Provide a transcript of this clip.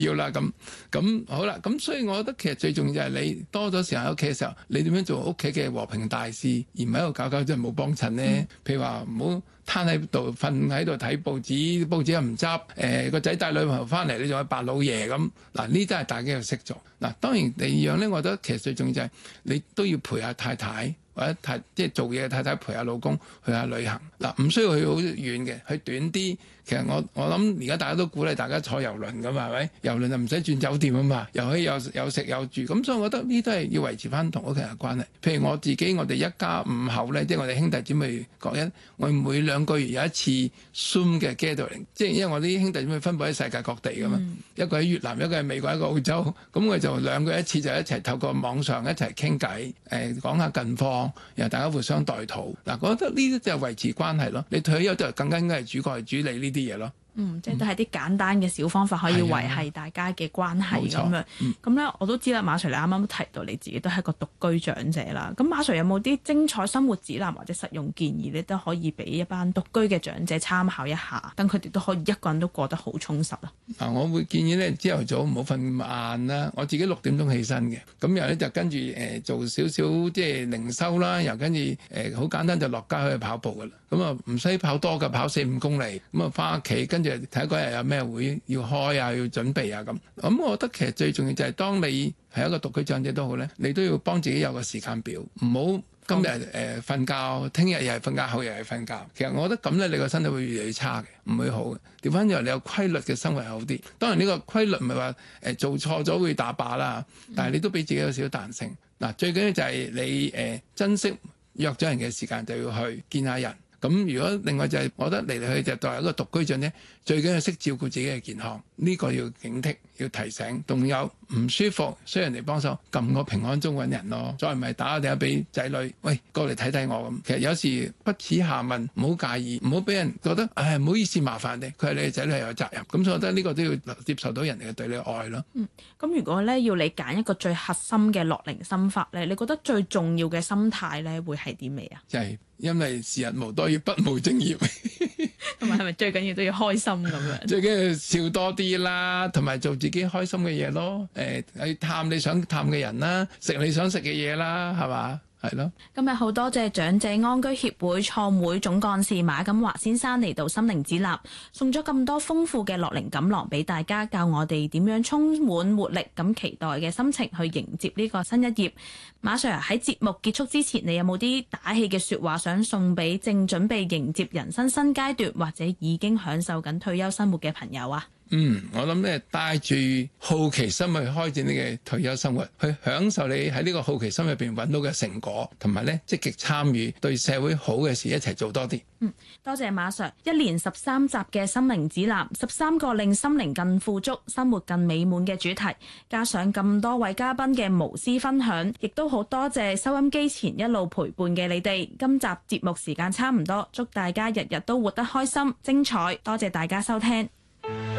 要啦咁好啦。咁所以我覺得其實最重要就係你多咗時間喺屋企嘅時候，你點樣做屋企嘅和平大使，而唔喺度搞真係冇幫襯咧。譬如話唔好攤喺度瞓喺度睇報紙又唔執，個仔帶女朋友翻嚟你仲係扮老爺咁。嗱，呢啲係大家要識做。嗱，當然第二樣咧，我覺得其實最重要就係你都要陪下太太。或者即係做嘢嘅太太陪下老公去下旅行。嗱，唔需要去好遠嘅，去短啲。其實我諗而家大家都鼓勵大家坐郵輪㗎嘛，係咪？郵輪就唔使轉酒店啊嘛，又可以有食有住。咁所以我覺得呢都係要維持翻同屋企人嘅關係。譬如我自己，我哋一家五口咧，即係我哋兄弟姊妹各一，我哋每2個月有一次 Zoom 嘅 gathering， 即係因為我啲兄弟姊妹分佈喺世界各地㗎嘛，一個喺越南，一個喺美國，一個澳洲，咁我哋就2個月一次就一齊透過網上一齊傾偈，講下近況，然後大家互相代禱。嗱，我覺得呢啲就係維持關係咯。你退休就更加應該係主角去處理呢啲嘢咯。 即係都係啲簡單嘅小方法可以維繫大家嘅關係咁樣。咁咧，我都知啦，馬 Sir 你啱啱都提到你自己都係一個獨居長者啦。咁馬 Sir 有冇啲精彩生活指南或者實用建議你都可以俾一班獨居嘅長者參考一下，等佢哋都可以一個人都過得好充實啊？ 嗱，我會建議咧，朝頭早唔好瞓咁晏啦。我自己6點鐘起身嘅，咁然後咧就跟住做少少即係靈修啦，又跟住好簡單就落街去跑步噶啦。咁啊唔使跑多㗎，跑4-5公里，咁啊翻屋企跟住睇嗰日有咩會要開啊，要準備啊咁。咁我覺得其實最重要就係當你係一個獨居長者都好咧，你都要幫自己有個時間表，唔好今日瞓覺，聽日又係瞓覺，後日又係瞓覺。其實我覺得咁咧，你個身體會越嚟越差嘅，唔會好嘅。調翻轉你有規律嘅生活係好啲。當然呢個規律唔係話做錯咗會打靶啦，但係你都俾自己有少少彈性。嗱，最緊要就係你珍惜約咗人嘅時間，就要去見下人。咁如果另外就係，我覺得嚟嚟去就作為一個獨居長者，最緊要識照顧自己嘅健康，呢個要警惕，要提醒。仲有唔舒服需要人哋幫手，撳個平安鐘揾人咯。再唔係打個電話俾仔女，喂，過嚟睇睇我咁。其實有時不恥下問，唔好介意，唔好俾人覺得唔好意思麻煩你。佢係你嘅仔女係有責任，咁所以我覺得呢個都要接受到人哋嘅對你嘅愛咯。 咁如果咧要你揀一個最核心嘅樂齡心法咧，你覺得最重要嘅心態咧會係啲咩啊？ 就係因為時日無多，要不務正業。 同埋係咪最緊要都要開心咁樣？ 最緊要笑多啲啦，同埋做自己開心嘅嘢咯。去探你想探嘅人啦，食你想食嘅嘢啦，係嘛？係咯。今日好多謝長者安居協會創會總幹事馬錦華先生嚟到心靈指南，送咗咁多豐富嘅樂齡錦囊俾大家，教我哋點樣充滿活力咁期待嘅心情去迎接呢個新一頁。馬 Sir 喺節目結束之前，你有冇啲打氣嘅說話想送俾正準備迎接人生新階段或者已經享受緊退休生活嘅朋友啊？ 我諗咧帶住好奇心去開展你嘅退休生活，去享受你喺呢個好奇心入邊揾到嘅成果，同埋咧積極參與對社會好嘅事一齊做多啲。 多謝馬 Sir， 一連13集嘅心靈指南，13個令心靈更富足、生活更美滿嘅主題，加上咁多位嘉賓嘅無私分享，亦都好多謝收音機前一路陪伴嘅你哋。今集節目時間差唔多，祝大家日日都活得開心精彩，多謝大家收聽。